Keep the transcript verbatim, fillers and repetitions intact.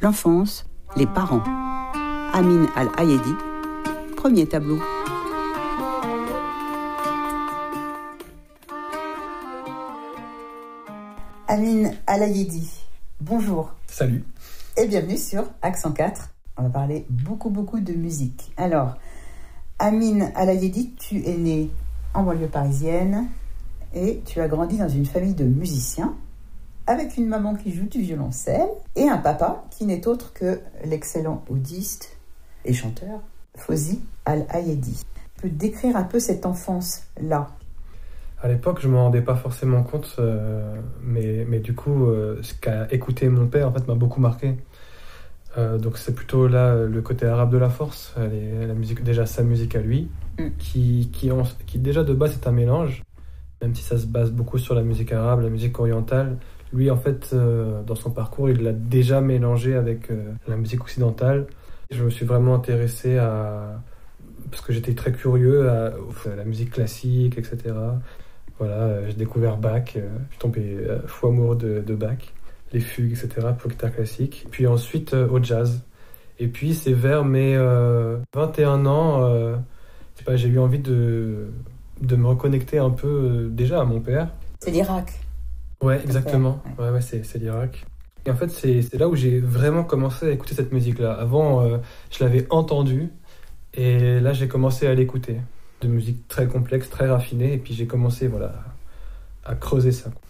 L'enfance, les parents. Amin Al-Ayedi, premier tableau. Amin Al-Ayedi, bonjour. Salut. Et bienvenue sur Accent quatre. On va parler beaucoup, beaucoup de musique. Alors, Amin Al-Ayedi, tu es né en banlieue parisienne et tu as grandi dans une famille de musiciens avec une maman qui joue du violoncelle et un papa qui n'est autre que l'excellent oudiste et chanteur Fawzi Al-Ayedi. Tu peux décrire un peu cette enfance-là? À l'époque, je ne me rendais pas forcément compte, euh, mais, mais du coup, euh, ce qu'a écouté mon père, en fait, m'a beaucoup marqué. Euh, donc c'est plutôt là le côté arabe de la force, les, la musique, déjà sa musique à lui, mm. qui, qui, en, qui déjà de base est un mélange, même si ça se base beaucoup sur la musique arabe, la musique orientale. Lui, en fait, euh, dans son parcours, il l'a déjà mélangé avec euh, la musique occidentale. Je me suis vraiment intéressé à... parce que j'étais très curieux à, à la musique classique, et cetera. Voilà, euh, j'ai découvert Bach, euh, je suis tombé euh, fou amoureux de, de Bach, les fugues, et cetera, pour guitare classique. Puis ensuite, euh, au jazz. Et puis, c'est vers mes euh, vingt et un ans, euh, je sais pas, j'ai eu envie de, de me reconnecter un peu euh, déjà à mon père. C'est l'Irak. Ouais, exactement. Ouais, ouais, c'est, c'est l'Irak. Et en fait, c'est, c'est là où j'ai vraiment commencé à écouter cette musique-là. Avant, euh, je l'avais entendue, et là, j'ai commencé à l'écouter. De musique très complexe, très raffinée, et puis j'ai commencé, voilà, à creuser ça.